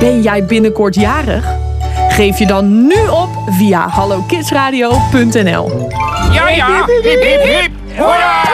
Ben jij binnenkort jarig? Geef je dan nu op via hallokidsradio.nl. Ja, hip, hip, hip. Hoera!